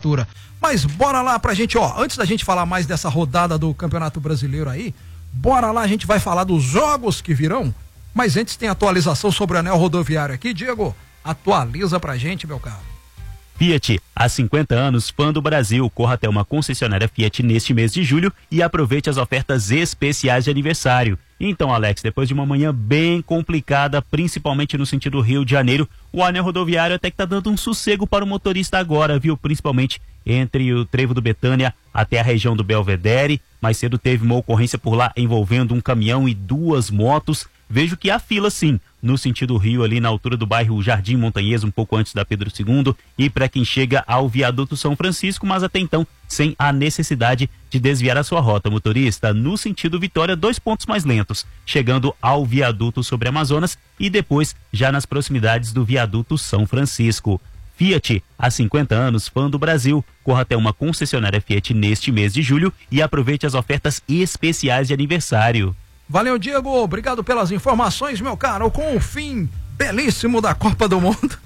temperatura. Mas bora lá pra gente, antes da gente falar mais dessa rodada do Campeonato Brasileiro aí, bora lá, a gente vai falar dos jogos que virão, mas antes tem atualização sobre o anel rodoviário aqui. Diego, atualiza pra gente, meu caro. Fiat, há 50 anos, fã do Brasil. Corra até uma concessionária Fiat neste mês de julho e aproveite as ofertas especiais de aniversário. Então, Alex, depois de uma manhã bem complicada, principalmente no sentido Rio de Janeiro, o anel rodoviário até que tá dando um sossego para o motorista agora, viu? Principalmente entre o Trevo do Betânia até a região do Belvedere. Mais cedo teve uma ocorrência por lá envolvendo um caminhão e 2 motos. Vejo que há fila sim, no sentido Rio, ali na altura do bairro Jardim Montanhês, um pouco antes da Pedro II, e para quem chega ao viaduto São Francisco, mas até então sem a necessidade de desviar a sua rota. Motorista, no sentido Vitória, 2 pontos mais lentos, chegando ao viaduto sobre Amazonas e depois já nas proximidades do viaduto São Francisco. Fiat, há 50 anos, fã do Brasil. Corra até uma concessionária Fiat neste mês de julho e aproveite as ofertas especiais de aniversário. Valeu, Diego, obrigado pelas informações, meu caro. Com o fim belíssimo da Copa do Mundo,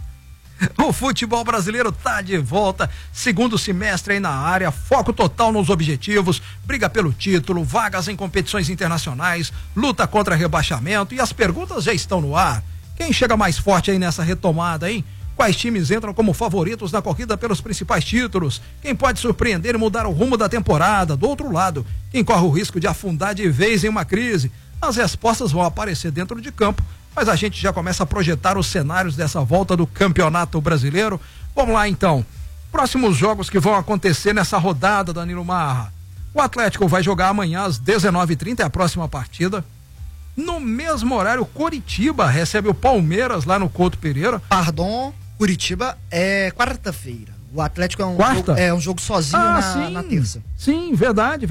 o futebol brasileiro tá de volta, segundo semestre aí na área, foco total nos objetivos, briga pelo título, vagas em competições internacionais, luta contra rebaixamento, e as perguntas já estão no ar. Quem chega mais forte aí nessa retomada, hein? Quais times entram como favoritos na corrida pelos principais títulos? Quem pode surpreender e mudar o rumo da temporada? Do outro lado, quem corre o risco de afundar de vez em uma crise? As respostas vão aparecer dentro de campo, mas a gente já começa a projetar os cenários dessa volta do Campeonato Brasileiro. Vamos lá então. Próximos jogos que vão acontecer nessa rodada, Danilo Marra. O Atlético vai jogar amanhã às 19h30, é a próxima partida. No mesmo horário, Coritiba recebe o Palmeiras lá no Couto Pereira. Pardon, Curitiba é quarta-feira. O Atlético é um jogo sozinho na terça. Sim, verdade.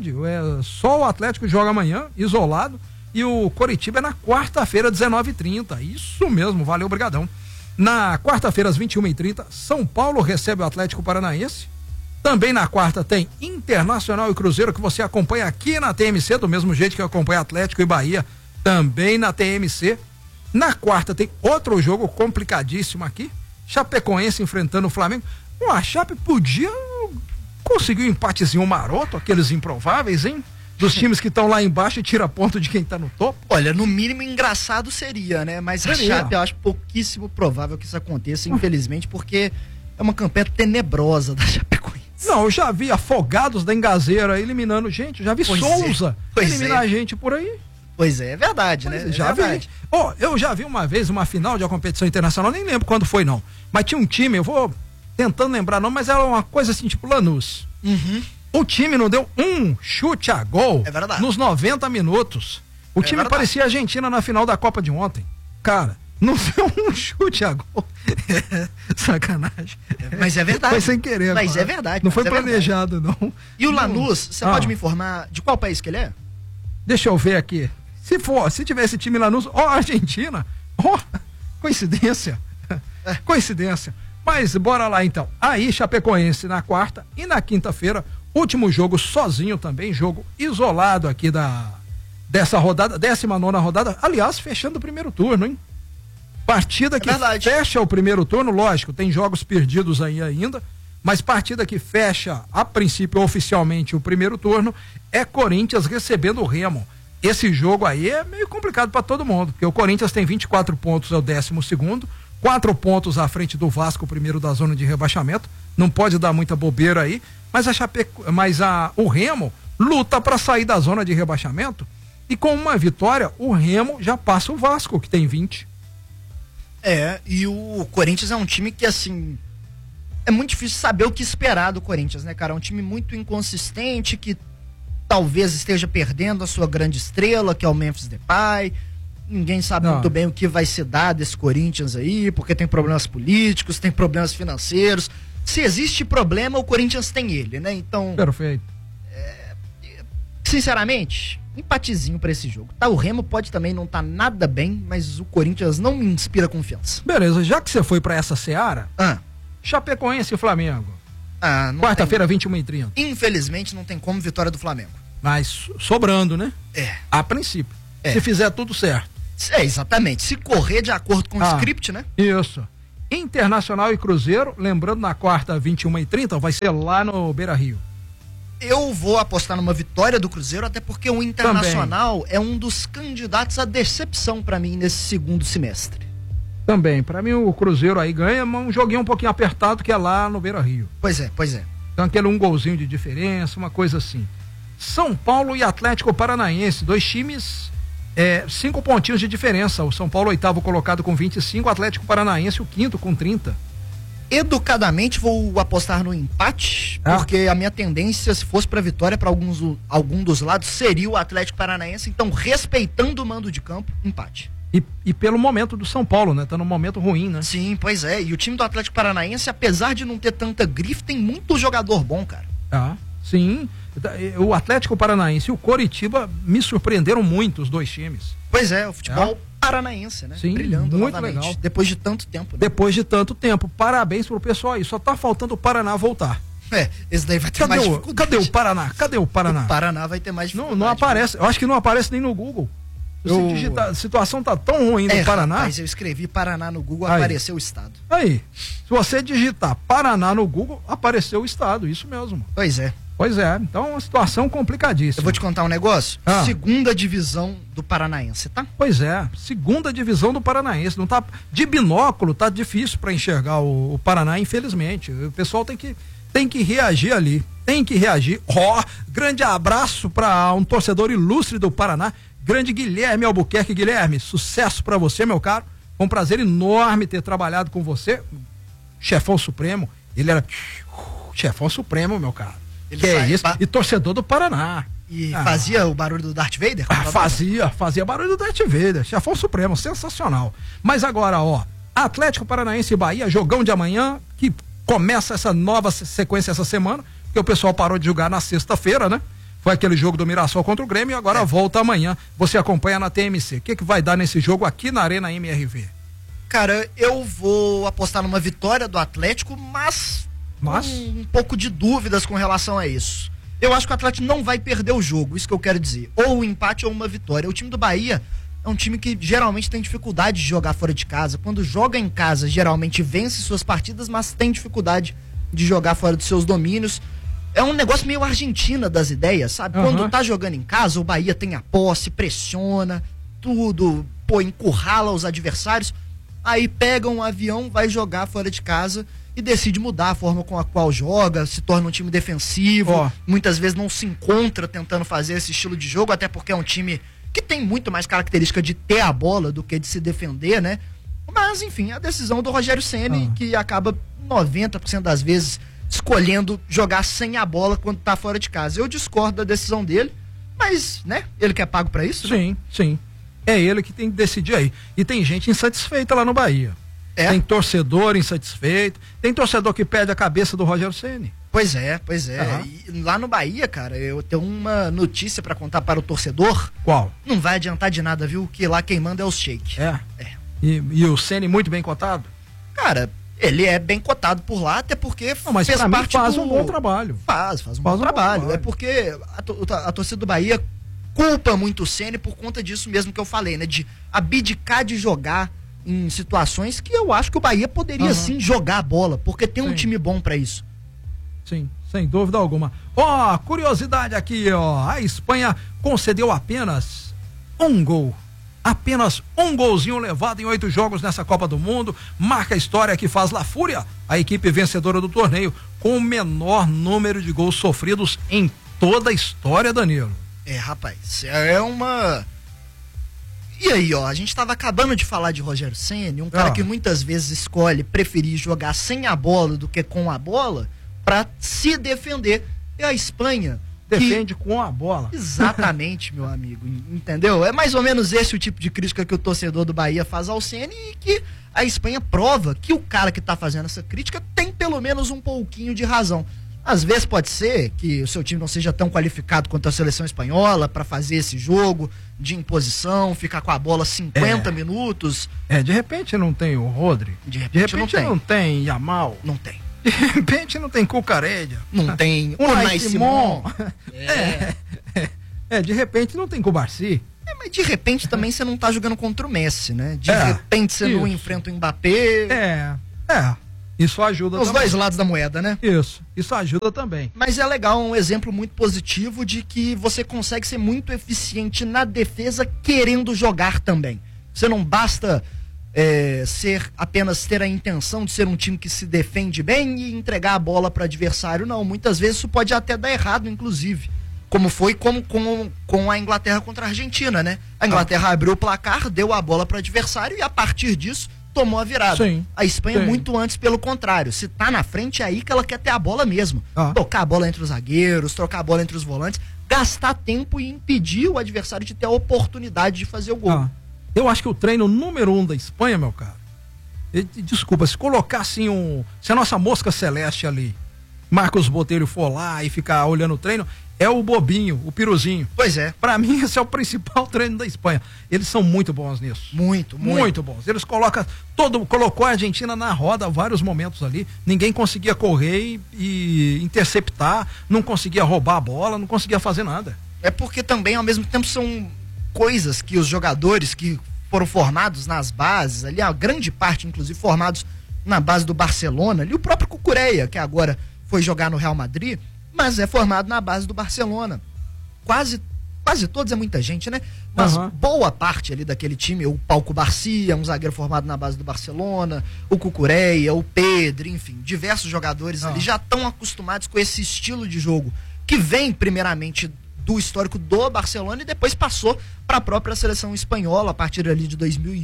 Só o Atlético joga amanhã, isolado, e o Coritiba é na quarta-feira, 19h30. Isso mesmo, valeu, brigadão. Na quarta-feira, às 21h30, São Paulo recebe o Atlético Paranaense. Também na quarta tem Internacional e Cruzeiro, que você acompanha aqui na TMC, do mesmo jeito que acompanha Atlético e Bahia, também na TMC. Na quarta tem outro jogo complicadíssimo aqui, Chapecoense enfrentando o Flamengo. A Chape podia conseguir um empatezinho maroto, aqueles improváveis, hein? Dos times que estão lá embaixo e tira ponto de quem tá no topo. Olha, no mínimo engraçado seria, né? Mas a Chape, eu acho pouquíssimo provável que isso aconteça, infelizmente, porque é uma campanha tenebrosa da Chapecoense. Não, eu já vi Afogados da Engazeira eliminando gente, eu já vi Souza eliminar gente por aí. Pois é verdade, né? Já vi. Eu já vi uma vez uma final de uma competição internacional, nem lembro quando foi não, mas tinha um time, eu vou tentando lembrar não, mas era uma coisa assim, tipo Lanús. Uhum. O time não deu um chute a gol nos 90 minutos. O time parecia a Argentina na final da Copa de ontem. Cara, não deu um chute a gol. Sacanagem. Mas é verdade. Foi sem querer. Mas é verdade. Não foi planejado, não. E o Lanús, você pode me informar de qual país que ele é? Deixa eu ver aqui. Se tiver esse time Lanús, Argentina, coincidência. Coincidência. Mas bora lá então. Aí Chapecoense na quarta e na quinta-feira, último jogo sozinho também, jogo isolado aqui dessa rodada, 19ª rodada, aliás, fechando o primeiro turno, hein? Partida que fecha o primeiro turno, lógico, tem jogos perdidos aí ainda, mas partida que fecha, a princípio, oficialmente o primeiro turno, é Corinthians recebendo o Remo. Esse jogo aí é meio complicado para todo mundo, porque o Corinthians tem 24 pontos, é o 12º, 4 pontos à frente do Vasco, o primeiro da zona de rebaixamento, não pode dar muita bobeira aí, mas o Remo luta para sair da zona de rebaixamento, e com uma vitória, o Remo já passa o Vasco, que tem 20. E o Corinthians é um time que, assim, é muito difícil saber o que esperar do Corinthians, né, cara? É um time muito inconsistente, que talvez esteja perdendo a sua grande estrela, que é o Memphis Depay. Ninguém sabe muito bem o que vai se dar desse Corinthians aí, porque tem problemas políticos, tem problemas financeiros. Se existe problema, o Corinthians tem ele, né? Então... Perfeito. Sinceramente, empatezinho pra esse jogo. O Remo pode também não estar nada bem, mas o Corinthians não me inspira confiança. Beleza, já que você foi pra essa seara, Chapecoense e Flamengo. Quarta-feira, 21h30. Infelizmente, não tem como vitória do Flamengo. Mas sobrando, né? A princípio. Se fizer tudo certo. Exatamente. Se correr de acordo com o script, né? Isso. Internacional e Cruzeiro, lembrando, na quarta, 21h30, vai ser lá no Beira-Rio. Eu vou apostar numa vitória do Cruzeiro, até porque o Internacional é um dos candidatos à decepção pra mim nesse segundo semestre. Também, pra mim o Cruzeiro aí ganha, mas um joguinho um pouquinho apertado que é lá no Beira-Rio. Pois é. Então aquele um golzinho de diferença, uma coisa assim. São Paulo e Atlético Paranaense, 2 times, 5 pontinhos de diferença. O São Paulo, 8º colocado com 25, o Atlético Paranaense, o 5º com 30. Educadamente vou apostar no empate, porque a minha tendência, se fosse pra vitória para algum dos lados, seria o Atlético Paranaense. Então, respeitando o mando de campo, empate. E pelo momento do São Paulo, né? Tá num momento ruim, né? Sim, pois é. E o time do Atlético Paranaense, apesar de não ter tanta grife, tem muito jogador bom, cara. Sim. O Atlético Paranaense e o Coritiba me surpreenderam muito, os 2 times. Pois é, o futebol paranaense, né? Sim, brilhando muito novamente. legal. Depois de tanto tempo. Né? Depois de tanto tempo. Parabéns pro pessoal aí. Só tá faltando o Paraná voltar. Esse daí vai ter mais dificuldade. Cadê o Paraná? Cadê o Paraná? O Paraná vai ter mais dificuldade. Não aparece. Eu acho que não aparece nem no Google. A situação tá tão ruim no Paraná. Rapaz, eu escrevi Paraná no Google, apareceu o estado. Aí, se você digitar Paraná no Google, apareceu o estado, isso mesmo. Pois é. Então é uma situação complicadíssima. Eu vou te contar um negócio. Segunda divisão do Paranaense, tá? Pois é, segunda divisão do Paranaense. Não tá, de binóculo tá difícil para enxergar o Paraná, infelizmente. O pessoal tem que reagir ali. Tem que reagir. Grande abraço para um torcedor ilustre do Paraná, grande Guilherme Albuquerque. Guilherme, sucesso para você, meu caro. Foi um prazer enorme ter trabalhado com você. Chefão Supremo. Ele era chefão supremo, meu caro. Ele que é isso? E torcedor do Paraná. E fazia o barulho do Darth Vader? Fazia barulho do Darth Vader. Chefão Supremo, sensacional. Mas agora, Atlético Paranaense e Bahia, jogão de amanhã, que começa essa nova sequência essa semana, porque o pessoal parou de jogar na sexta-feira, né? Foi aquele jogo do Mirassol contra o Grêmio e agora volta amanhã. Você acompanha na TMC. O que vai dar nesse jogo aqui na Arena MRV? Cara, eu vou apostar numa vitória do Atlético, mas um pouco de dúvidas com relação a isso. Eu acho que o Atlético não vai perder o jogo, isso que eu quero dizer. Ou um empate ou uma vitória. O time do Bahia é um time que geralmente tem dificuldade de jogar fora de casa. Quando joga em casa, geralmente vence suas partidas, mas tem dificuldade de jogar fora dos seus domínios. É um negócio meio Argentina das ideias, sabe? Quando tá jogando em casa, o Bahia tem a posse, pressiona, tudo, encurrala os adversários. Aí pega um avião, vai jogar fora de casa e decide mudar a forma com a qual joga, se torna um time defensivo, muitas vezes não se encontra tentando fazer esse estilo de jogo, até porque é um time que tem muito mais característica de ter a bola do que de se defender, né? Mas, enfim, a decisão do Rogério Ceni, que acaba 90% das vezes escolhendo jogar sem a bola quando tá fora de casa. Eu discordo da decisão dele, mas, né, ele que é pago pra isso? Sim, sim. É ele que tem que decidir aí. E tem gente insatisfeita lá no Bahia. Tem torcedor insatisfeito, tem torcedor que perde a cabeça do Rogério Ceni. Pois é. E lá no Bahia, cara, eu tenho uma notícia pra contar para o torcedor. Qual? Não vai adiantar de nada, viu? Que lá quem manda é os shake. E o Ceni muito bem cotado? Cara, ele é bem cotado por lá, até porque mas fez parte faz um bom trabalho. Faz um bom trabalho. É porque a torcida do Bahia culpa muito o Ceni por conta disso mesmo que eu falei, né? De abdicar de jogar em situações que eu acho que o Bahia poderia sim jogar a bola, porque tem um time bom pra isso. Sim, sem dúvida alguma. Curiosidade aqui, a Espanha concedeu apenas um gol. Apenas um golzinho levado em 8 jogos nessa Copa do Mundo. Marca a história que faz La Fúria, a equipe vencedora do torneio, com o menor número de gols sofridos em toda a história, Danilo. Rapaz, é uma... E aí, a gente tava acabando de falar de Rogério Ceni, um cara que muitas vezes escolhe preferir jogar sem a bola do que com a bola pra se defender. E a Espanha... Defende com a bola. Exatamente, meu amigo, entendeu? É mais ou menos esse o tipo de crítica que o torcedor do Bahia faz ao Ceni e que a Espanha prova que o cara que tá fazendo essa crítica tem pelo menos um pouquinho de razão. Às vezes pode ser que o seu time não seja tão qualificado quanto a seleção espanhola para fazer esse jogo de imposição, ficar com a bola 50 minutos. De repente não tem o Rodri. De repente não tem Yamal. Não tem. De repente não tem Cucarédia. Não tem Unai Simon. De repente não tem Cubarsi. Mas de repente também você não tá jogando contra o Messi, né? De repente você não enfrenta o Mbappé. Isso ajuda Os também. dois lados da moeda, né? Isso ajuda também. Mas é legal, um exemplo muito positivo de que você consegue ser muito eficiente na defesa querendo jogar também. Você não basta apenas ter a intenção de ser um time que se defende bem e entregar a bola para o adversário, não. Muitas vezes isso pode até dar errado, inclusive. Como foi com a Inglaterra contra a Argentina, né? A Inglaterra abriu o placar, deu a bola para o adversário e a partir disso tomou a virada. Sim. A Espanha muito antes, pelo contrário. Se tá na frente, é aí que ela quer ter a bola mesmo. Tocar a bola entre os zagueiros, trocar a bola entre os volantes, gastar tempo e impedir o adversário de ter a oportunidade de fazer o gol. Eu acho que o treino número 1 da Espanha, meu cara, desculpa, se colocar assim se a nossa mosca celeste ali, Marcos Botelho, for lá e ficar olhando o treino, é o bobinho, o piruzinho. Pois é. Pra mim, esse é o principal treino da Espanha. Eles são muito bons nisso. Muito bons. Eles colocou a Argentina na roda vários momentos ali. Ninguém conseguia correr e interceptar, não conseguia roubar a bola, não conseguia fazer nada. É porque também, ao mesmo tempo, são coisas que os jogadores que foram formados nas bases, ali, a grande parte, inclusive, formados na base do Barcelona, ali o próprio Cucurella, que agora foi jogar no Real Madrid, mas é formado na base do Barcelona. Quase todos, é muita gente, né? Mas boa parte ali daquele time, o Pauco Barcia, um zagueiro formado na base do Barcelona, o Cucurella, o Pedro, enfim, diversos jogadores ali já estão acostumados com esse estilo de jogo, que vem primeiramente do histórico do Barcelona e depois passou para a própria seleção espanhola a partir ali de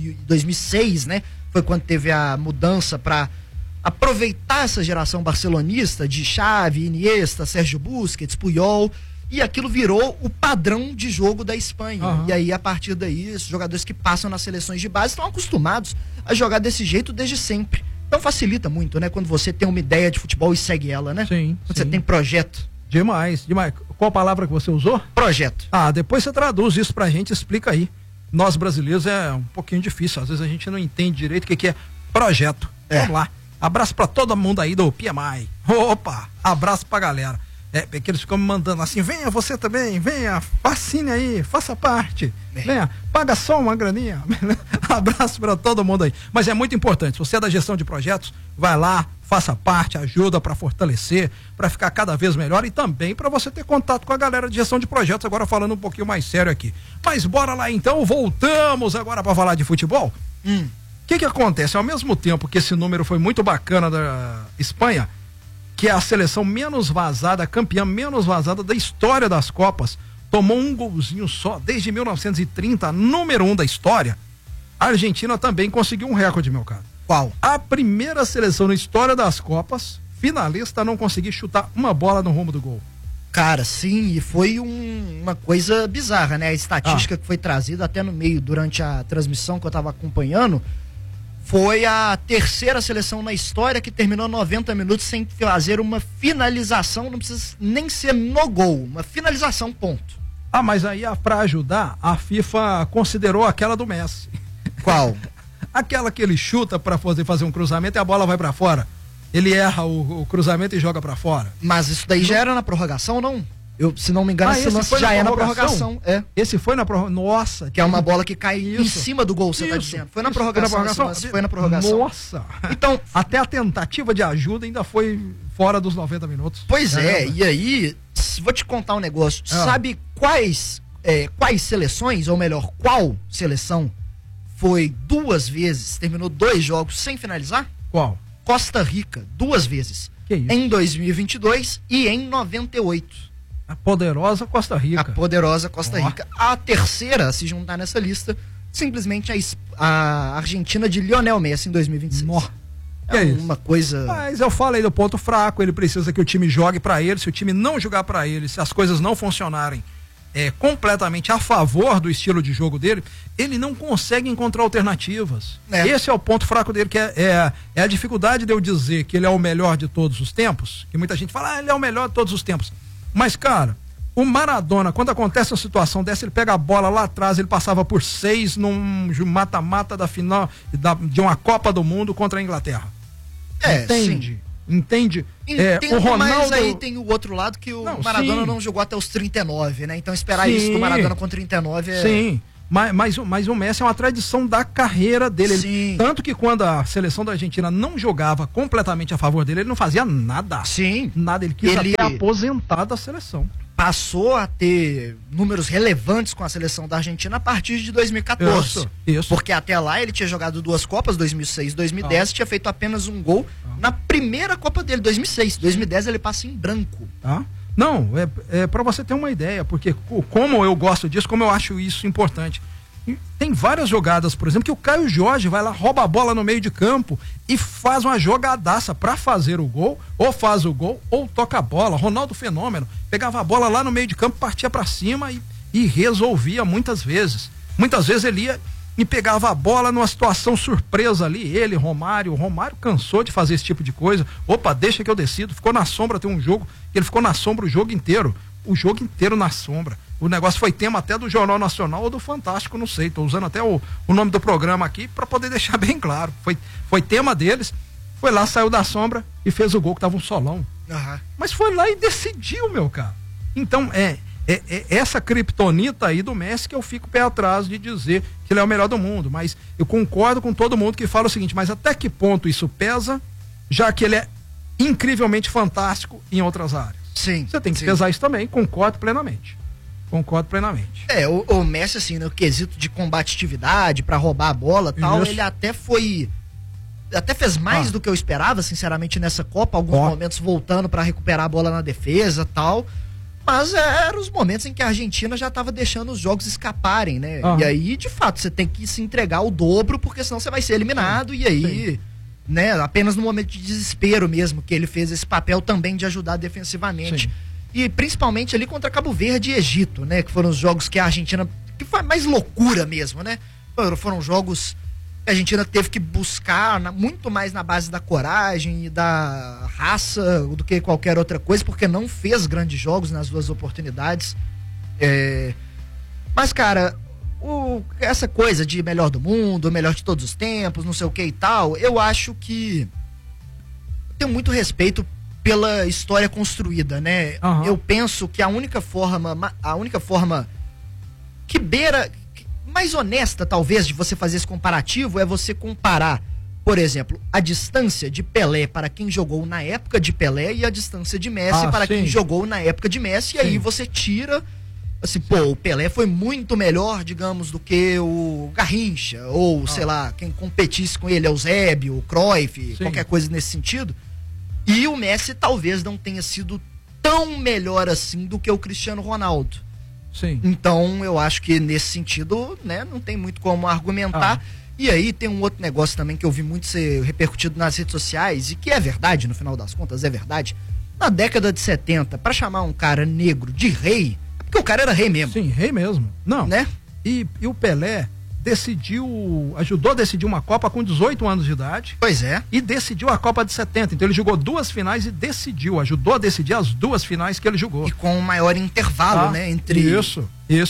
2006, né? Foi quando teve a mudança para aproveitar essa geração barcelonista de Xavi, Iniesta, Sérgio Busquets, Puyol, e aquilo virou o padrão de jogo da Espanha. E aí, a partir daí, os jogadores que passam nas seleções de base estão acostumados a jogar desse jeito desde sempre. Então facilita muito, né? Quando você tem uma ideia de futebol e segue ela, né? Sim. Quando você tem projeto. Demais. Qual palavra que você usou? Projeto. Depois você traduz isso pra gente, explica aí. Nós brasileiros é um pouquinho difícil, às vezes a gente não entende direito o que é projeto. Vamos lá. Abraço pra todo mundo aí do PMI. Opa, abraço pra galera. Que eles ficam me mandando assim, venha você também, venha, assine aí, faça parte, venha, paga só uma graninha. Abraço pra todo mundo aí. Mas é muito importante, se você é da gestão de projetos, vai lá, faça parte, ajuda pra fortalecer, pra ficar cada vez melhor e também pra você ter contato com a galera de gestão de projetos, agora falando um pouquinho mais sério aqui. Mas bora lá então, voltamos agora pra falar de futebol. O que acontece? Ao mesmo tempo que esse número foi muito bacana da Espanha, que é a seleção menos vazada, a campeã menos vazada da história das Copas, tomou um golzinho só desde 1930, número 1 da história, a Argentina também conseguiu um recorde, meu cara. Qual? A primeira seleção na história das Copas, finalista, a não conseguir chutar uma bola no rumo do gol. Cara, sim, e foi uma coisa bizarra, né? A estatística que foi trazida até no meio, durante a transmissão que eu tava acompanhando, foi a terceira seleção na história que terminou 90 minutos sem fazer uma finalização, não precisa nem ser no gol, uma finalização, ponto. Mas aí, pra ajudar, a FIFA considerou aquela do Messi. Qual? Aquela que ele chuta pra fazer um cruzamento e a bola vai pra fora. Ele erra o cruzamento e joga pra fora. Mas isso daí já era na prorrogação, não? Se não me engano, esse lance já é na prorrogação. Esse foi na prorrogação. Nossa. Que é uma bola que cai em cima do gol, você tá dizendo. Foi na prorrogação. Foi na prorrogação. Nossa. Então, até a tentativa de ajuda ainda foi fora dos 90 minutos. Pois e aí, vou te contar um negócio. Sabe quais seleções, ou melhor, qual seleção foi 2 vezes, terminou 2 jogos sem finalizar? Qual? Costa Rica, 2 vezes. Que isso? Em 2022 e em 98. A poderosa Costa Rica. A poderosa Costa Rica. A terceira, se juntar nessa lista, simplesmente a Argentina de Lionel Messi em 2026. É uma coisa... Mas eu falei do ponto fraco, ele precisa que o time jogue pra ele, se o time não jogar pra ele, se as coisas não funcionarem completamente a favor do estilo de jogo dele, ele não consegue encontrar alternativas. Esse é o ponto fraco dele, que é a dificuldade de eu dizer que ele é o melhor de todos os tempos, que muita gente fala, ele é o melhor de todos os tempos. Mas, cara, o Maradona, quando acontece uma situação dessa, ele pega a bola lá atrás, ele passava por 6 num mata-mata da final de uma Copa do Mundo contra a Inglaterra. Entende? Sim. Entende? O Ronaldo... Mas aí tem o outro lado que o Maradona não jogou até os 39, né? Então esperar isso do Maradona com 39 Sim, Mas o Messi é uma tradição da carreira dele. Sim. Tanto que quando a seleção da Argentina não jogava completamente a favor dele, ele não fazia nada. Sim. Nada, ele quis até aposentar da seleção. Passou a ter números relevantes com a seleção da Argentina a partir de 2014. Isso. Porque até lá ele tinha jogado 2 Copas, 2006 e 2010, tinha feito apenas um gol na primeira Copa dele, 2006. 2010 ele passa em branco. Não, é para você ter uma ideia, porque como eu gosto disso, como eu acho isso importante. Tem várias jogadas, por exemplo, que o Caio Jorge vai lá, rouba a bola no meio de campo e faz uma jogadaça para fazer o gol, ou faz o gol, ou toca a bola. Ronaldo Fenômeno pegava a bola lá no meio de campo, partia para cima e resolvia muitas vezes. Muitas vezes ele ia e pegava a bola numa situação surpresa ali, o Romário cansou de fazer esse tipo de coisa. Opa, deixa que eu decido. Ficou na sombra, tem um jogo que ele ficou na sombra o jogo inteiro na sombra. O negócio foi tema até do Jornal Nacional ou do Fantástico, não sei, tô usando até o nome do programa aqui para poder deixar bem claro. Foi tema deles, foi lá, saiu da sombra e fez o gol, que tava um solão. Mas foi lá e decidiu, meu cara. Então, essa criptonita aí do Messi que eu fico pé atrás de dizer que ele é o melhor do mundo, mas eu concordo com todo mundo que fala o seguinte, mas até que ponto isso pesa, já que ele é incrivelmente fantástico em outras áreas? Sim. Você tem que pesar isso também, concordo plenamente. O Messi, assim, no quesito de combatividade, pra roubar a bola e tal, ele até fez mais do que eu esperava, sinceramente, nessa Copa, alguns momentos voltando pra recuperar a bola na defesa e tal, mas eram os momentos em que a Argentina já tava deixando os jogos escaparem, né? E aí, de fato, você tem que se entregar o dobro, porque senão você vai ser eliminado, e aí, né, apenas no momento de desespero mesmo, que ele fez esse papel também de ajudar defensivamente. Sim. E principalmente ali contra Cabo Verde e Egito, né? Que foram os jogos que a Argentina, que foi mais loucura mesmo, né? Foram jogos que a Argentina teve que buscar muito mais na base da coragem e da raça do que qualquer outra coisa, porque não fez grandes jogos nas 2 oportunidades. Mas, cara, essa coisa de melhor do mundo, melhor de todos os tempos, não sei o que e tal, eu acho que tenho muito respeito pela história construída, né? Eu penso que a única forma que beira, mais honesta talvez, de você fazer esse comparativo é você comparar, por exemplo, a distância de Pelé para quem jogou na época de Pelé e a distância de Messi para quem jogou na época de Messi, e aí você tira, assim, o Pelé foi muito melhor, digamos, do que o Garrincha, ou sei lá, quem competisse com ele, Eusébio, Cruyff, qualquer coisa nesse sentido. E o Messi talvez não tenha sido tão melhor assim do que o Cristiano Ronaldo. Sim. Então eu acho que nesse sentido, né, não tem muito como argumentar. E aí tem um outro negócio também que eu vi muito ser repercutido nas redes sociais, e que é verdade, no final das contas, é verdade. Na década de 70, pra chamar um cara negro de rei, porque o cara era rei mesmo. Sim, rei mesmo. Não. Né? E o Pelé ajudou a decidir uma Copa com 18 anos de idade. Pois é. E decidiu a Copa de 70. Então ele jogou 2 finais e ajudou a decidir as 2 finais que ele jogou. E com um maior intervalo, né? Entre... Isso.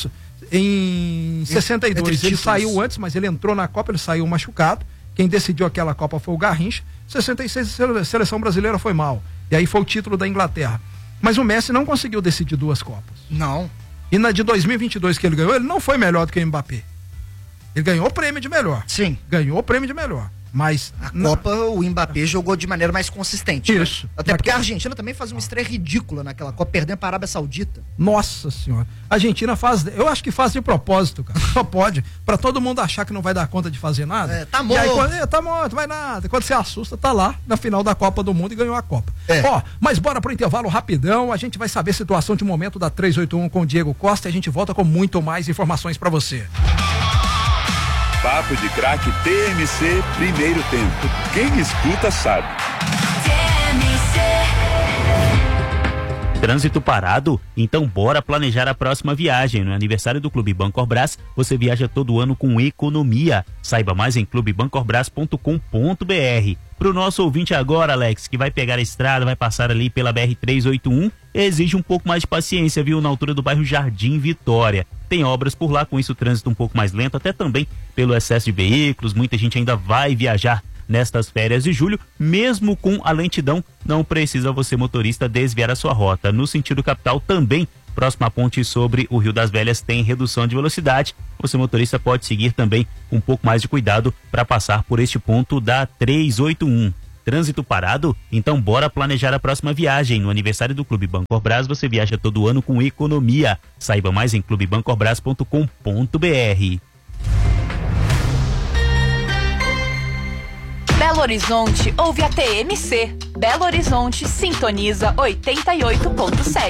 Em 62 ele saiu antes, mas ele entrou na Copa, ele saiu machucado. Quem decidiu aquela Copa foi o Garrincha. 66 a seleção brasileira foi mal. E aí foi o título da Inglaterra. Mas o Messi não conseguiu decidir 2 Copas. Não. E na de 2022 que ele ganhou, ele não foi melhor do que o Mbappé. Ele ganhou o prêmio de melhor. Sim. Ganhou o prêmio de melhor. Mas a Copa, o Mbappé jogou de maneira mais consistente. Isso. Né? Até porque a Argentina também faz uma estreia ridícula naquela Copa, perdendo para a Arábia Saudita. Nossa senhora. A Argentina eu acho que faz de propósito, cara. Só pode. Pra todo mundo achar que não vai dar conta de fazer nada. Tá morto. E aí, tá morto, vai nada. Quando você assusta, tá lá na final da Copa do Mundo e ganhou a Copa. Mas bora pro intervalo rapidão. A gente vai saber a situação de momento da 381 com o Diego Costa e a gente volta com muito mais informações pra você. Papo de Craque TMC, primeiro tempo. Quem escuta sabe. Trânsito parado? Então bora planejar a próxima viagem. No aniversário do Clube Bancorbras, você viaja todo ano com economia. Saiba mais em clubebancorbras.com.br. Pro nosso ouvinte agora, Alex, que vai pegar a estrada, vai passar ali pela BR-381, exige um pouco mais de paciência, viu? Na altura do bairro Jardim Vitória. Tem obras por lá, com isso o trânsito um pouco mais lento, até também pelo excesso de veículos. Muita gente ainda vai viajar nestas férias de julho, mesmo com a lentidão, não precisa você, motorista, desviar a sua rota. No sentido capital também próxima ponte sobre o Rio das Velhas tem redução de velocidade. Você, motorista, pode seguir também um pouco mais de cuidado para passar por este ponto da 381. Trânsito parado? Então bora planejar a próxima viagem. No aniversário do Clube Bancorbras você viaja todo ano com economia. Saiba mais em clubebancorbras.com.br. Belo Horizonte ouve a TMC. Belo Horizonte sintoniza 88.7.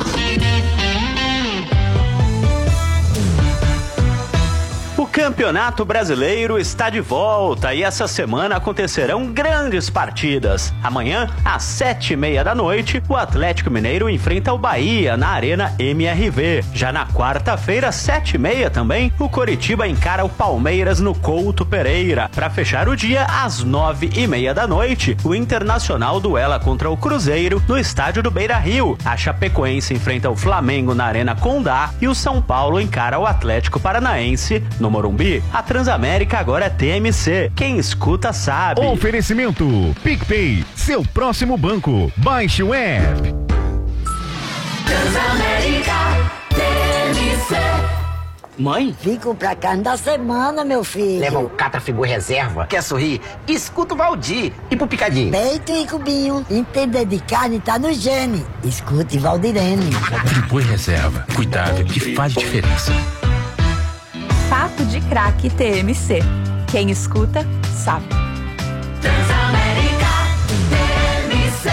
O Campeonato Brasileiro está de volta e essa semana acontecerão grandes partidas. Amanhã, às 7h30 da noite, o Atlético Mineiro enfrenta o Bahia na Arena MRV. Já na quarta-feira, 7h30 também, o Coritiba encara o Palmeiras no Couto Pereira. Para fechar o dia, às 9h30 da noite, o Internacional duela contra o Cruzeiro no estádio do Beira-Rio. A Chapecoense enfrenta o Flamengo na Arena Condá e o São Paulo encara o Atlético Paranaense no Morumbi. A Transamérica agora é TMC. Quem escuta sabe. Oferecimento PicPay, seu próximo banco. Baixe o app. Transamérica TMC. Mãe? Fico pra carne da semana, meu filho. Leva o Catrafigu Reserva. Quer sorrir? Escuta o Valdir. E pro Picadinho? Peito e cubinho. Entender de carne tá no gene. Escute Valdirene. Catrafigu Reserva. Cuidado que faz diferença. Papo de Craque TMC. Quem escuta, sabe. Transamérica TMC.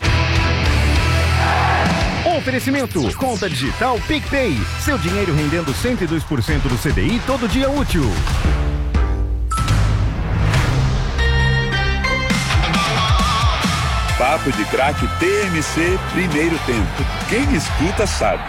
Oferecimento, conta digital PicPay. Seu dinheiro rendendo 102% do CDI todo dia útil. Papo de Craque TMC, primeiro tempo. Quem escuta sabe.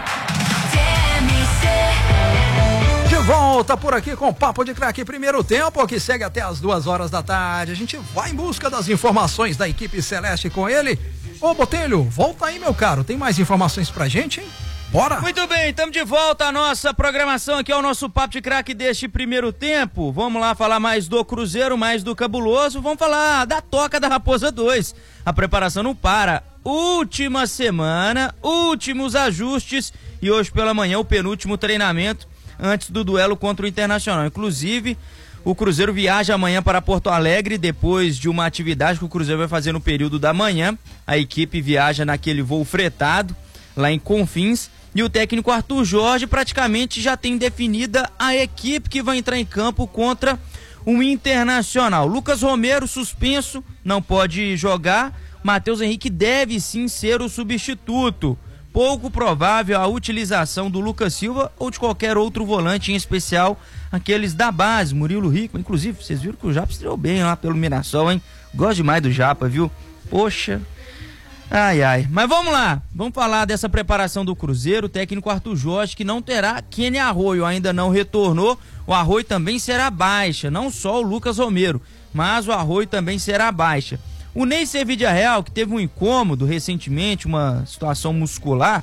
De volta por aqui com o Papo de Craque primeiro tempo, que segue até as 2h da tarde. A gente vai em busca das informações da equipe celeste com ele. Ô Botelho, volta aí, meu caro. Tem mais informações pra gente, hein? Bora! Muito bem, estamos de volta à nossa programação aqui, ao nosso Papo de Craque deste primeiro tempo. Vamos lá falar mais do Cruzeiro, mais do Cabuloso. Vamos falar da Toca da Raposa 2. A preparação não para. Última semana, últimos ajustes e hoje pela manhã o penúltimo treinamento antes do duelo contra o Internacional. Inclusive, o Cruzeiro viaja amanhã para Porto Alegre, depois de uma atividade que o Cruzeiro vai fazer no período da manhã. A equipe viaja naquele voo fretado, lá em Confins, e o técnico Arthur Jorge praticamente já tem definida a equipe que vai entrar em campo contra o Internacional. Lucas Romero suspenso, não pode jogar. Matheus Henrique deve sim ser o substituto. Pouco provável a utilização do Lucas Silva ou de qualquer outro volante, em especial aqueles da base, Murilo Rico. Inclusive, vocês viram que o Japa estreou bem lá pelo Mirassol, hein? Gosto demais do Japa, viu? Poxa. Ai, ai. Mas vamos lá. Vamos falar dessa preparação do Cruzeiro. O técnico Arthur Jorge, que não terá Kenny Arroio, ainda não retornou. O Arroio também será baixa. Não só o Lucas Romero, mas o Arroio também será baixa. O Ney Servidjarreal, que teve um incômodo recentemente, uma situação muscular,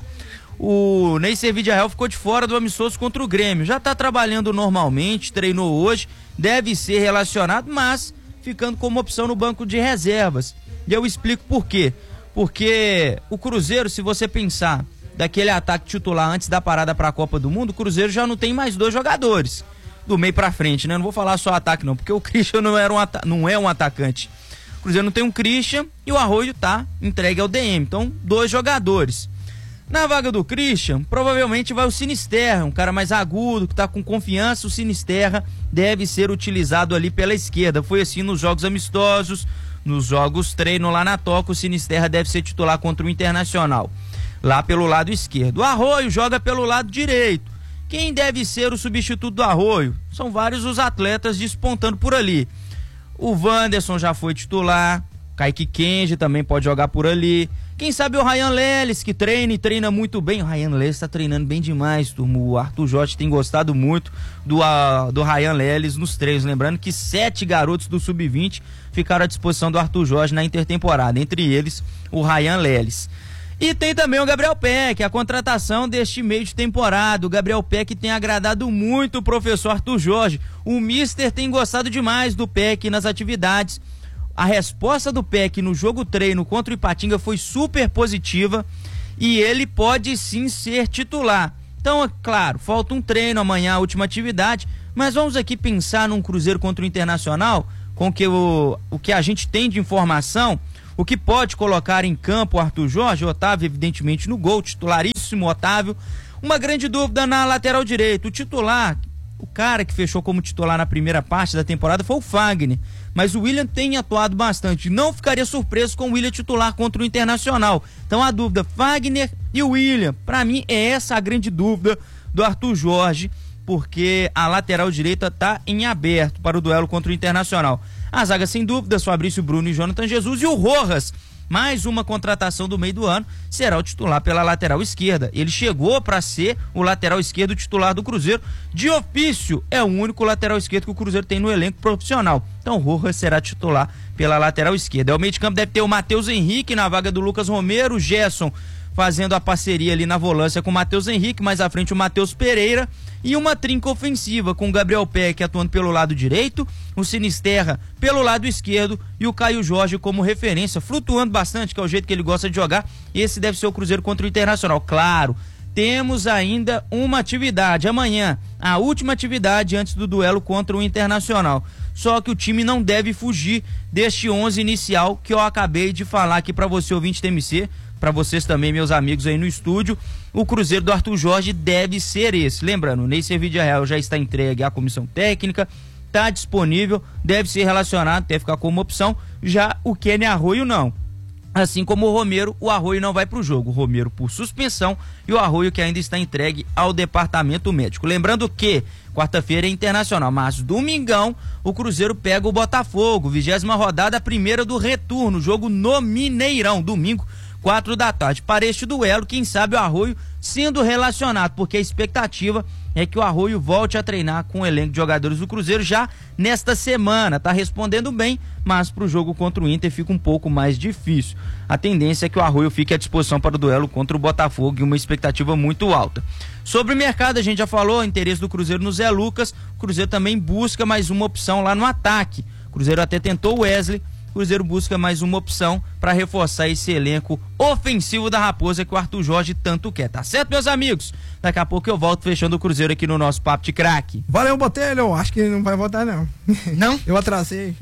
o Ney Servidjarreal ficou de fora do amistoso contra o Grêmio. Já está trabalhando normalmente, treinou hoje, deve ser relacionado, mas ficando como opção no banco de reservas. E eu explico por quê. Porque o Cruzeiro, se você pensar daquele ataque titular antes da parada para a Copa do Mundo, o Cruzeiro já não tem mais 2 jogadores do meio para frente, né? Não vou falar só ataque não, porque o Christian não é um atacante. O Cruzeiro não tem um Christian e o Arroio tá entregue ao DM, então 2 jogadores. Na vaga do Christian, provavelmente vai o Sinisterra, um cara mais agudo, que tá com confiança. O Sinisterra deve ser utilizado ali pela esquerda. Foi assim nos jogos amistosos, nos jogos treino lá na Toca. O Sinisterra deve ser titular contra o Internacional, lá pelo lado esquerdo. O Arroio joga pelo lado direito. Quem deve ser o substituto do Arroio? São vários os atletas despontando por ali. O Wanderson já foi titular, Kaique Kenji também pode jogar por ali. Quem sabe o Ryan Leles, que treina e treina muito bem. O Ryan Leles tá treinando bem demais, turma. O Arthur Jorge tem gostado muito do Ryan Leles nos treinos. Lembrando que 7 garotos do Sub-20 ficaram à disposição do Arthur Jorge na intertemporada. Entre eles, o Ryan Leles. E tem também o Gabriel Peck, a contratação deste meio de temporada. O Gabriel Peck tem agradado muito o professor Arthur Jorge. O mister tem gostado demais do Peck nas atividades. A resposta do Peck no jogo treino contra o Ipatinga foi super positiva e ele pode sim ser titular. Então, é claro, falta um treino amanhã, a última atividade, mas vamos aqui pensar num Cruzeiro contra o Internacional, com que o que a gente tem de informação, o que pode colocar em campo o Arthur Jorge, Otávio evidentemente no gol, titularíssimo Otávio. Uma grande dúvida na lateral direita, o titular, o cara que fechou como titular na primeira parte da temporada foi o Fagner, mas o William tem atuado bastante, não ficaria surpreso com o William titular contra o Internacional. Então a dúvida, Fagner e o William, pra mim é essa a grande dúvida do Arthur Jorge, porque a lateral direita tá em aberto para o duelo contra o Internacional. A zaga sem dúvidas, Fabrício Bruno e Jonathan Jesus, e o Rojas, mais uma contratação do meio do ano, será o titular pela lateral esquerda. Ele chegou para ser o lateral esquerdo titular do Cruzeiro, de ofício é o único lateral esquerdo que o Cruzeiro tem no elenco profissional. Então o Rojas será titular pela lateral esquerda. O meio de campo deve ter o Matheus Henrique na vaga do Lucas Romero, o Gerson fazendo a parceria ali na volância com o Matheus Henrique, mais à frente o Matheus Pereira, e uma trinca ofensiva com o Gabriel Peck atuando pelo lado direito, o Sinisterra pelo lado esquerdo e o Caio Jorge como referência, flutuando bastante, que é o jeito que ele gosta de jogar. Esse deve ser o Cruzeiro contra o Internacional. Claro, temos ainda uma atividade amanhã, a última atividade antes do duelo contra o Internacional. Só que o time não deve fugir deste 11 inicial que eu acabei de falar aqui para você, ouvinte TMC, para vocês também, meus amigos aí no estúdio. O Cruzeiro do Arthur Jorge deve ser esse. Lembrando, o Neisser Vidiarreal já está entregue à comissão técnica, está disponível, deve ser relacionado, deve ficar como opção. Já o Kenny Arroio não. Assim como o Romero, o Arroio não vai para o jogo. O Romero por suspensão e o Arroio que ainda está entregue ao departamento médico. Lembrando que quarta-feira é Internacional, mas domingão o Cruzeiro pega o Botafogo, 20ª rodada, a primeira do retorno, jogo no Mineirão, domingo, 4 da tarde. Para este duelo, quem sabe o Arroio sendo relacionado, porque a expectativa é que o Arroio volte a treinar com o elenco de jogadores do Cruzeiro já nesta semana. Tá respondendo bem, mas pro jogo contra o Inter fica um pouco mais difícil. A tendência é que o Arroio fique à disposição para o duelo contra o Botafogo e uma expectativa muito alta. Sobre o mercado, a gente já falou, o interesse do Cruzeiro no Zé Lucas. O Cruzeiro também busca mais uma opção lá no ataque. O Cruzeiro até tentou o Wesley. O Cruzeiro busca mais uma opção para reforçar esse elenco ofensivo da Raposa que o Arthur Jorge tanto quer, tá certo, meus amigos? Daqui a pouco eu volto fechando o Cruzeiro aqui no nosso Papo de Craque. Valeu, Botelho, acho que não vai voltar não. Não? Eu atrasei,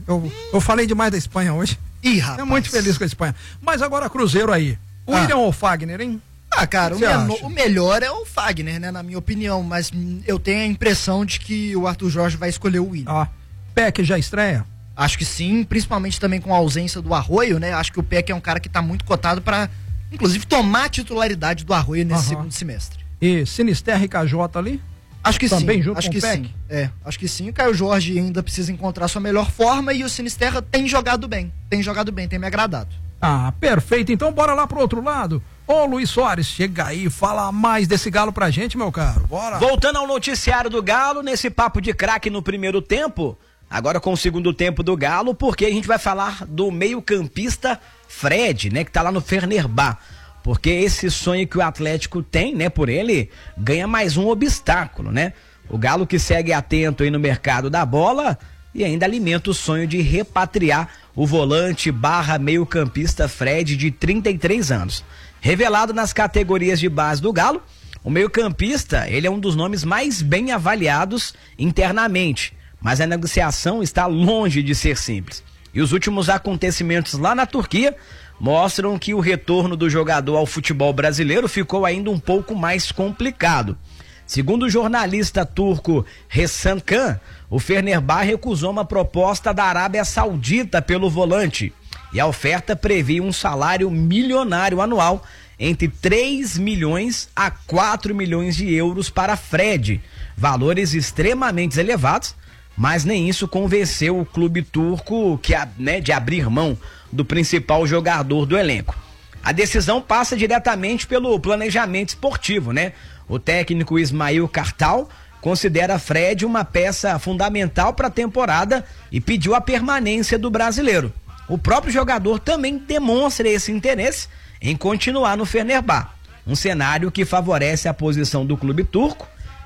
eu falei demais da Espanha hoje. Ih, rapaz. É muito feliz com a Espanha. Mas agora Cruzeiro aí, o William ou o Fagner, hein? Ah, cara, o melhor é o Fagner, né, na minha opinião, mas eu tenho a impressão de que o Arthur Jorge vai escolher o William. Peck já estreia? Acho que sim, principalmente também com a ausência do Arroio, né? Acho que o Peck é um cara que tá muito cotado para, inclusive, tomar a titularidade do Arroio nesse segundo semestre. E Sinisterra e KJ ali? Acho que também sim. Junto acho com que o Peck? sim. Acho que sim. O Caio Jorge ainda precisa encontrar sua melhor forma e o Sinisterra tem jogado bem. Tem me agradado. Ah, perfeito. Então bora lá pro outro lado. Ô Luiz Soares, chega aí, fala mais desse Galo pra gente, meu caro. Bora. Voltando ao noticiário do Galo, nesse papo de craque no primeiro tempo, agora com o segundo tempo do Galo, porque a gente vai falar do meio-campista Fred, né, que tá lá no Fenerbahçe. Porque esse sonho que o Atlético tem, né, por ele, ganha mais um obstáculo, né? O Galo que segue atento aí no mercado da bola e ainda alimenta o sonho de repatriar o volante / meio-campista Fred, de 33 anos. Revelado nas categorias de base do Galo, o meio-campista, ele é um dos nomes mais bem avaliados internamente, mas a negociação está longe de ser simples. E os últimos acontecimentos lá na Turquia mostram que o retorno do jogador ao futebol brasileiro ficou ainda um pouco mais complicado. Segundo o jornalista turco Hasan Khan, o Fenerbahçe recusou uma proposta da Arábia Saudita pelo volante, e a oferta previa um salário milionário anual entre 3 milhões a 4 milhões de euros para Fred, valores extremamente elevados, mas nem isso convenceu o clube turco de abrir mão do principal jogador do elenco. A decisão passa diretamente pelo planejamento esportivo, né? O técnico Ismail Kartal considera Fred uma peça fundamental para a temporada e pediu a permanência do brasileiro. O próprio jogador também demonstra esse interesse em continuar no Fenerbahçe, um cenário que favorece a posição do clube turco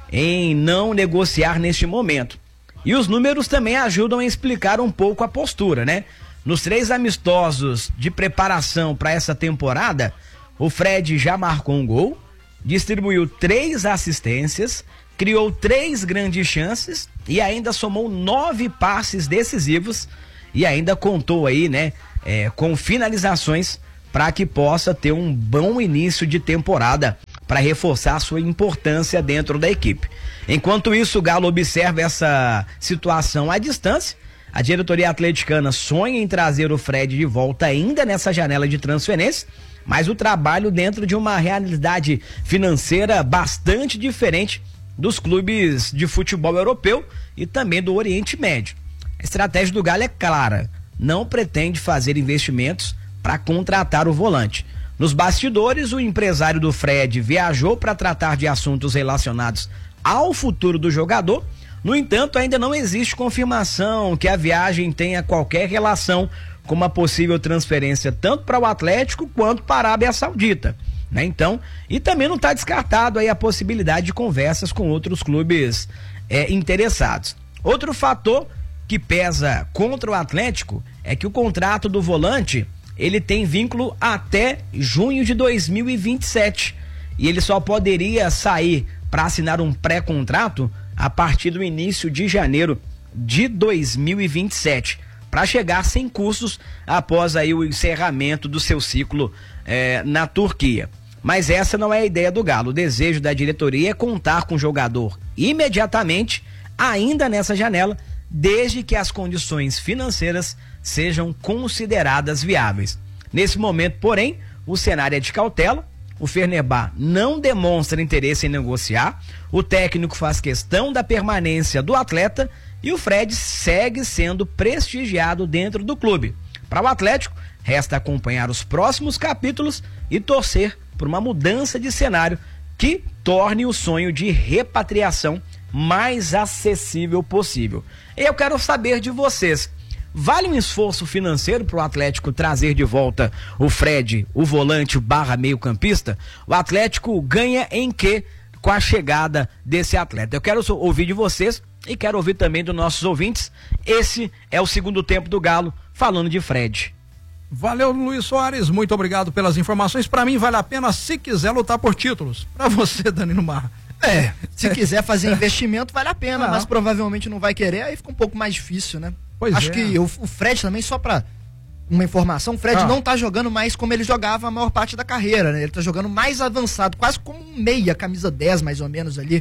em não negociar neste momento. E os números também ajudam a explicar um pouco a postura, né? Nos 3 amistosos de preparação para essa temporada, o Fred já marcou um gol, distribuiu 3 assistências, criou 3 grandes chances e ainda somou 9 passes decisivos e ainda contou aí, né, com finalizações para que possa ter um bom início de temporada para reforçar sua importância dentro da equipe. Enquanto isso, o Galo observa essa situação à distância. A diretoria atleticana sonha em trazer o Fred de volta ainda nessa janela de transferência, mas o trabalho dentro de uma realidade financeira bastante diferente dos clubes de futebol europeu e também do Oriente Médio. A estratégia do Galo é clara, não pretende fazer investimentos para contratar o volante. Nos bastidores, o empresário do Fred viajou para tratar de assuntos relacionados ao futuro do jogador. No entanto, ainda não existe confirmação que a viagem tenha qualquer relação com uma possível transferência tanto para o Atlético quanto para a Arábia Saudita, né? Então, e também não está descartado aí a possibilidade de conversas com outros clubes interessados. Outro fator que pesa contra o Atlético é que o contrato do volante ele tem vínculo até junho de 2027 e ele só poderia sair para assinar um pré-contrato a partir do início de janeiro de 2027, para chegar sem custos após aí o encerramento do seu ciclo na Turquia. Mas essa não é a ideia do Galo. O desejo da diretoria é contar com o jogador imediatamente, ainda nessa janela, desde que as condições financeiras sejam consideradas viáveis. Nesse momento, porém, o cenário é de cautela. O Fenerbahçe não demonstra interesse em negociar, o técnico faz questão da permanência do atleta e o Fred segue sendo prestigiado dentro do clube. Para o Atlético, resta acompanhar os próximos capítulos e torcer por uma mudança de cenário que torne o sonho de repatriação mais acessível possível. Eu quero saber de vocês, vale um esforço financeiro para o Atlético trazer de volta o Fred, o volante / meio campista? O Atlético ganha em quê com a chegada desse atleta? Eu quero ouvir de vocês e quero ouvir também dos nossos ouvintes. Esse é o segundo tempo do Galo, falando de Fred. Valeu, Luiz Soares, muito obrigado pelas informações. Para mim vale a pena se quiser lutar por títulos. Para você, Danilo Marra. Se quiser fazer investimento vale a pena, mas provavelmente não vai querer, aí fica um pouco mais difícil, né? Acho que o Fred também, só pra uma informação, o Fred não tá jogando mais como ele jogava a maior parte da carreira, né? Ele tá jogando mais avançado, quase como um meia, camisa 10 mais ou menos ali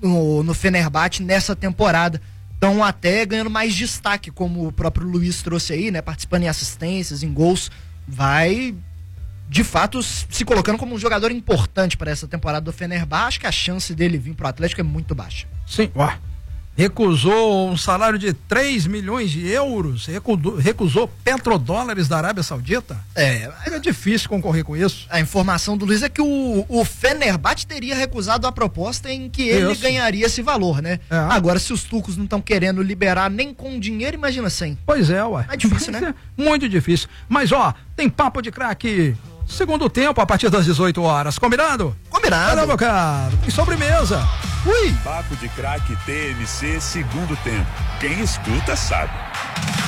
no Fenerbahçe nessa temporada. Então até ganhando mais destaque, como o próprio Luiz trouxe aí, né? Participando em assistências, em gols, vai de fato se colocando como um jogador importante para essa temporada do Fenerbahçe. Acho que a chance dele vir pro Atlético é muito baixa. Sim, recusou um salário de 3 milhões de euros, recusou petrodólares da Arábia Saudita. É difícil concorrer com isso. A informação do Luiz é que o Fenerbahçe teria recusado a proposta em que ele ganharia esse valor, né? Agora, se os turcos não estão querendo liberar nem com dinheiro, imagina sem. Pois é, ué. É difícil, né? Muito difícil. Mas, tem papo de craque. Segundo tempo, a partir das 18 horas. Combinado? Combinado. Olha, meu caro. Tem sobremesa. Ui! Papo de craque TMC, segundo tempo. Quem escuta sabe.